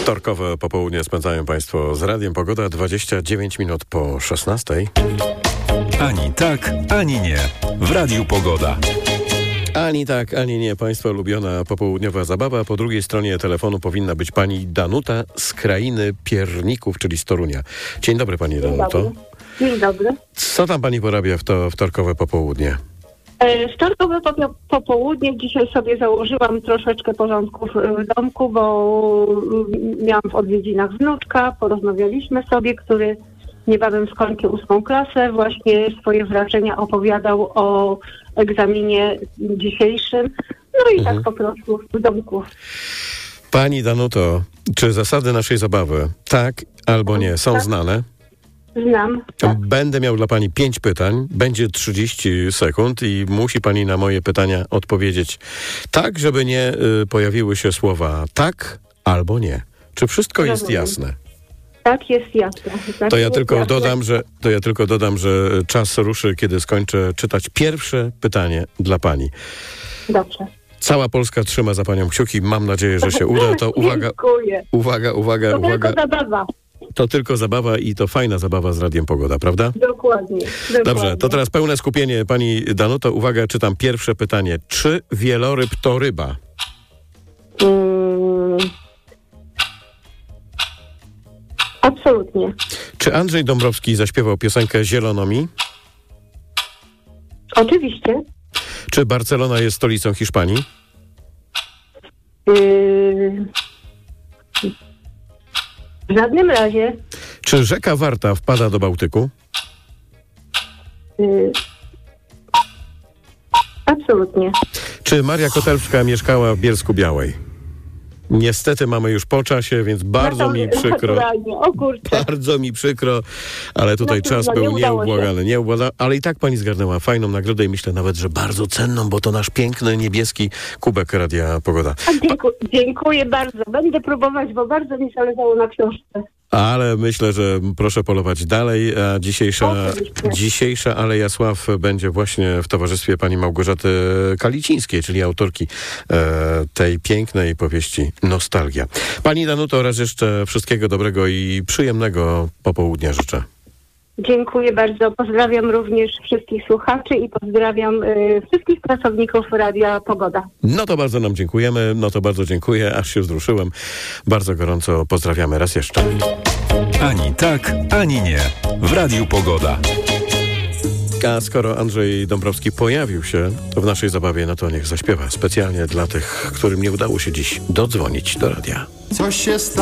Wtorkowe popołudnie spędzają Państwo z Radiem Pogoda, 29 minut po 16. Ani tak, ani nie. W Radiu Pogoda. Ani tak, ani nie. Państwa ulubiona popołudniowa zabawa. Po drugiej stronie telefonu powinna być pani Danuta z krainy Pierników, czyli z Torunia. Dzień dobry, pani Danuto. Dzień dobry. Co tam pani porabia w to wtorkowe popołudnie? Wtorkowe popołudnie dzisiaj sobie założyłam troszeczkę porządków w domku, bo miałam w odwiedzinach wnuczka, porozmawialiśmy sobie, który niebawem skończy 8. klasę. Właśnie swoje wrażenia opowiadał o egzaminie dzisiejszym. No i tak po prostu w domku. Pani Danuto, czy zasady naszej zabawy tak albo nie są znane? Znam. Tak. Będę miał dla pani 5 pytań, będzie 30 sekund i musi pani na moje pytania odpowiedzieć tak, żeby nie pojawiły się słowa tak albo nie. Czy wszystko jest jasne? Tak, jest jasne. Tak, To ja tylko dodam, że czas ruszy, kiedy skończę czytać pierwsze pytanie dla pani. Dobrze. Cała Polska trzyma za panią kciuki. Mam nadzieję, że się uda. To uwaga, Dziękuję. uwaga. Tylko zabawa. To tylko zabawa i to fajna zabawa z Radiem Pogoda, prawda? Dokładnie. Dobrze, to teraz pełne skupienie. Pani Danuto, uwaga, czytam pierwsze pytanie. Czy wieloryb to ryba? Absolutnie. Czy Andrzej Dąbrowski zaśpiewał piosenkę Zielono mi? Oczywiście. Czy Barcelona jest stolicą Hiszpanii? W żadnym razie. Czy rzeka Warta wpada do Bałtyku? Absolutnie. Czy Maria Kotelska mieszkała w Bielsku Białej? Niestety mamy już po czasie, więc bardzo mi przykro. O kurczę. Bardzo mi przykro, ale tutaj czas był nieubłagany. Ale i tak pani zgarnęła fajną nagrodę i myślę nawet, że bardzo cenną, bo to nasz piękny niebieski kubek Radia Pogoda. Dziękuję bardzo. Będę próbować, bo bardzo mi zależało na książce. Ale myślę, że proszę polować dalej. A dzisiejsza Aleja Sław będzie właśnie w towarzystwie pani Małgorzaty Kalicińskiej, czyli autorki tej pięknej powieści Nostalgia. Pani Danuto, raz jeszcze wszystkiego dobrego i przyjemnego popołudnia życzę. Dziękuję bardzo. Pozdrawiam również wszystkich słuchaczy i pozdrawiam wszystkich pracowników Radia Pogoda. No to bardzo nam dziękujemy. No to bardzo dziękuję. Aż się wzruszyłem. Bardzo gorąco pozdrawiamy raz jeszcze. Ani tak, ani nie. W Radiu Pogoda. A skoro Andrzej Dąbrowski pojawił się w naszej zabawie, no to niech zaśpiewa specjalnie dla tych, którym nie udało się dziś dodzwonić do radia. Coś się stało.